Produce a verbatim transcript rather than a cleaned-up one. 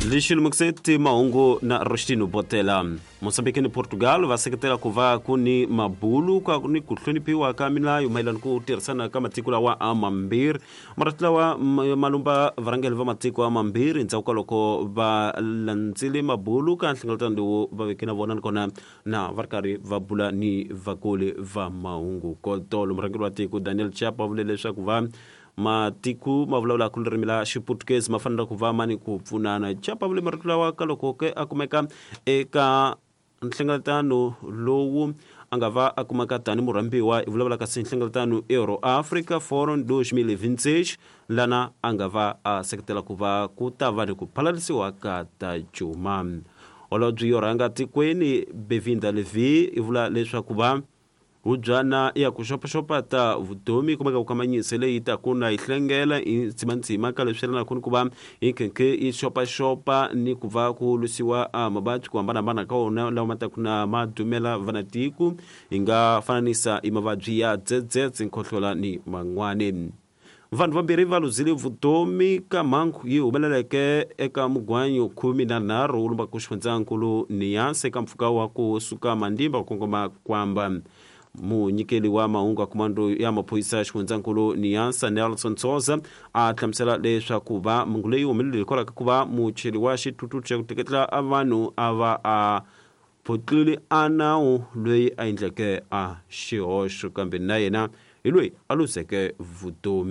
Lixilo mukseti maungu na Rostino Botela. Moçambique ni Portugal va seketela kuva kuni mabulu kwa kuni kuhlonipiwa ka milayo mailani ku tirhisana ka matiko lawa amambiri maratila wa malumba varangeli va matiko amambiri ndzhaku loko va landzile mabulu ka nhlengeletano va vekina vona kona na va ri karhi va bula ni vakule va mahungu kotolo murhangeri wa tiko Daniel Chapo vule leswaku va matiko ma vulavula ku ririmi la Xiportuguese ma fanele ku va mani ku pfunana. Chapa vule marito wa ka loko ke akumeka eka nhlengeletano lowu anga va akumeka tani murambiwa ivulavula ka nhlengeletano Euro Africa Forum twenty twenty-six lana anga va a seketela ku va ku ta va ni ku phalalisiwa ka ta Juma. Olobyi yo rhanga tikweni Bevinda Levi ivula leswaku va ujana ya kushopa-shopa ta vutomi kumeka ukamanyise leyi ta kuna ihlengela intsimantsima ka leswi na kuni kuva ikenke ishopa-shopa ni kuva ku lusiwa amabati ku hambana-hambana ka wona lawa mata kuna madumela vanatiku inga fananisa imavabyi ya dzedzedze nkhohlola ni man'wane. Vanhu vambirhi va luzile vutomi ka mhangu yi humeleleke eka mugwanyo kumi na nharhu lumba ku xifundzankulu Niassa eka mpfhuka wa ku suka Mandimba ku kongoma kwamba munyikeli wa mahungu a komando ya maphorisa ya xifundzankulu Niassa Nelson Tshoza a hlamusela leswaku va mungu leyi humelele hikwalaho ka ku va mucheli wa xitutu xa ku teketela a vanhu a va a photlile a nawu loyi a endleke a xihoxo kambe na yena hi loyi a luzeke vutomi.